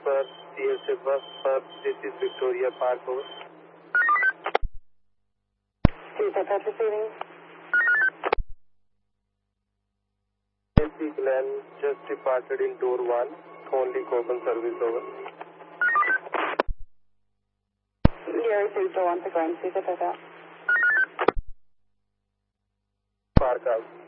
पर CSA bus पर this is Victoria Park over. CSA receiving. AC Glen just departed in door 1, only Copen service over. Gary 2 door 1 to Glen, CSA. Park out.